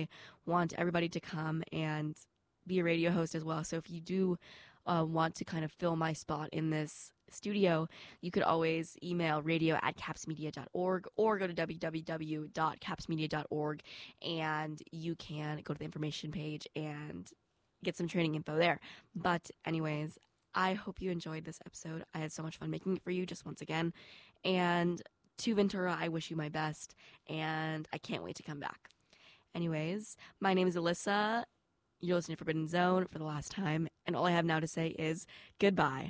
I want everybody to come and be a radio host as well. So if you do want to kind of fill my spot in this studio, you could always email radio@capsmedia.org or go to www.capsmedia.org, and you can go to the information page and get some training info there. But anyways, I hope you enjoyed this episode. I had so much fun making it for you just once again. And to Ventura, I wish you my best, and I can't wait to come back. Anyways, my name is Alyssa. You're listening to Forbidden Zone for the last time, and all I have now to say is goodbye.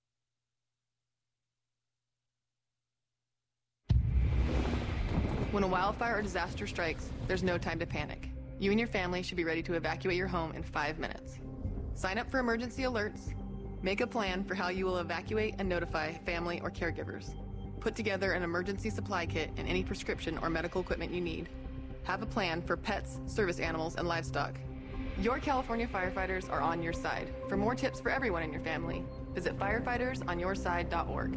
When a wildfire or disaster strikes, there's no time to panic. You and your family should be ready to evacuate your home in 5 minutes. Sign up for emergency alerts. Make a plan for how you will evacuate and notify family or caregivers. Put together an emergency supply kit and any prescription or medical equipment you need. Have a plan for pets, service animals, and livestock. Your California firefighters are on your side. For more tips for everyone in your family, visit firefightersonyourside.org.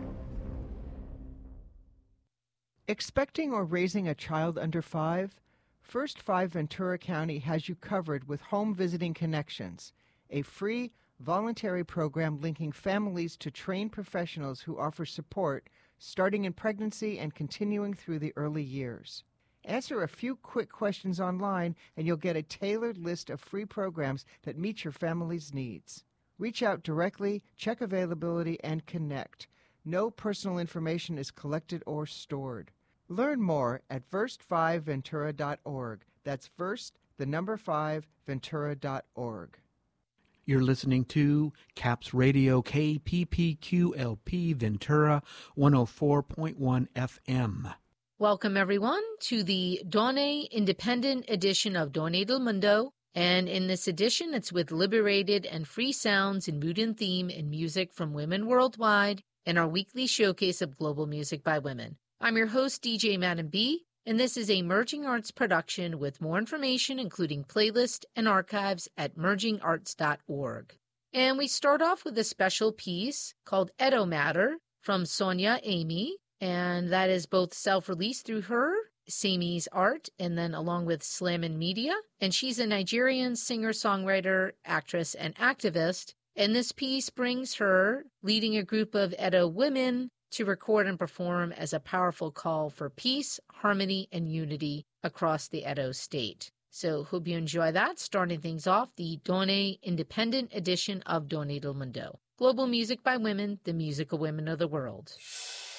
Expecting or raising a child under 5? First 5 Ventura County has you covered with Home Visiting Connections, a free, voluntary program linking families to trained professionals who offer support starting in pregnancy and continuing through the early years. Answer a few quick questions online and you'll get a tailored list of free programs that meet your family's needs. Reach out directly, check availability, and connect. No personal information is collected or stored. Learn more at first5ventura.org. That's first, the number 5, ventura.org. You're listening to CAPS Radio KPPQLP Ventura 104.1 FM. Welcome, everyone, to the Dawnay Independent edition of Dawnay del Mundo. And in this edition, it's with liberated and free sounds in mood and theme and music from women worldwide and our weekly showcase of global music by women. I'm your host, DJ Madam B, and this is a Merging Arts production with more information, including playlist and archives at mergingarts.org. And we start off with a special piece called Edo Matter from Sonia Amy, and that is both self-released through her, Sami's Art, and then along with Slammin' Media. And she's a Nigerian singer-songwriter, actress, and activist. And this piece brings her leading a group of Edo women to record and perform as a powerful call for peace, harmony, and unity across the Edo state. So hope you enjoy that. Starting things off, the Dawnay Independent edition of Dawnay del Mundo. Global music by women, the musical women of the world.